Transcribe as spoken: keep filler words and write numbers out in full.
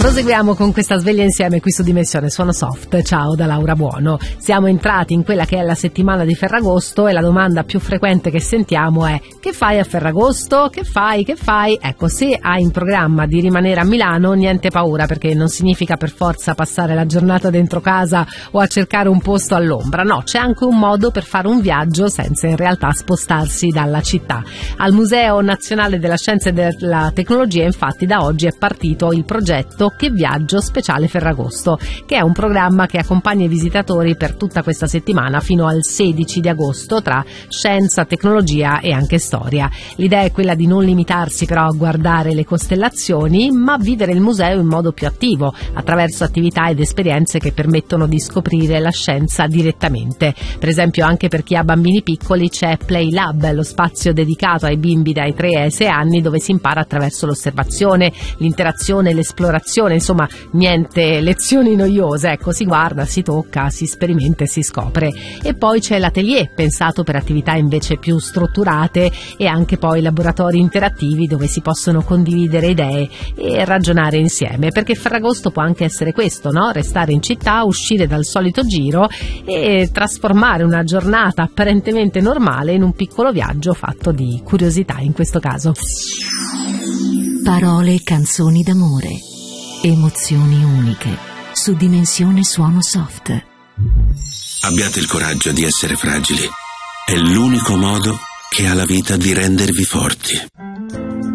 Proseguiamo con questa sveglia insieme qui su Dimensione Suono Soft. Ciao da Laura Buono. Siamo entrati in quella che è la settimana di Ferragosto e la domanda più frequente che sentiamo è: che fai a Ferragosto? Che fai? Che fai? Ecco, se hai in programma di rimanere a Milano, niente paura, perché non significa per forza passare la giornata dentro casa o a cercare un posto all'ombra. No, c'è anche un modo per fare un viaggio senza in realtà spostarsi dalla città. Al Museo Nazionale della Scienza e della Tecnologia, infatti, da oggi è partito il progetto Che Viaggio Speciale Ferragosto, che è un programma che accompagna i visitatori per tutta questa settimana fino al sedici di agosto tra scienza, tecnologia e anche storia. L'idea è quella di non limitarsi però a guardare le costellazioni, ma vivere il museo in modo più attivo, attraverso attività ed esperienze che permettono di scoprire la scienza direttamente. Per esempio, anche per chi ha bambini piccoli c'è Play Lab, lo spazio dedicato ai bimbi dai tre ai sei anni, dove si impara attraverso l'osservazione, l'interazione, l'esplorazione. Insomma, niente lezioni noiose, ecco, si guarda, si tocca, si sperimenta e si scopre. E poi c'è l'atelier, pensato per attività invece più strutturate, e anche poi laboratori interattivi dove si possono condividere idee e ragionare insieme, perché Ferragosto può anche essere questo, no? Restare in città, uscire dal solito giro e trasformare una giornata apparentemente normale in un piccolo viaggio fatto di curiosità in questo caso. Parole e canzoni d'amore. Emozioni uniche su Dimensione Suono Soft. Abbiate il coraggio di essere fragili. È l'unico modo che ha la vita di rendervi forti.